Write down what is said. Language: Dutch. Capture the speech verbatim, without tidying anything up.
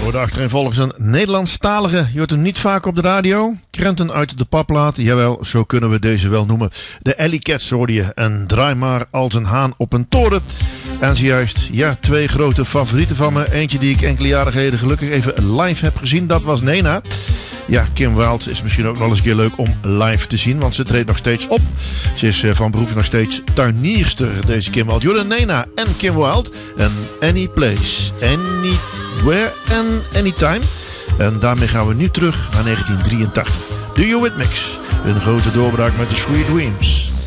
hoorde achtereenvolgens een Nederlandstalige. Je hoort hem niet vaak op de radio. Krenten uit de papplaat. Jawel, zo kunnen we deze wel noemen. De Alley Cats hoorde je. En draai maar als een haan op een toren. En zojuist, ja, twee grote favorieten van me. Eentje die ik enkele jaren geleden gelukkig even live heb gezien. Dat was Nena. Ja, Kim Wilde is misschien ook nog eens een keer leuk om live te zien. Want ze treedt nog steeds op. Ze is van beroep nog steeds tuinierster, deze Kim Wilde. Jordan Nena en Kim Wilde. En Any Place, Anywhere and Anytime. En daarmee gaan we nu terug naar negentien drieëntachtig. De Eurythmics. Een grote doorbraak met de Sweet Dreams.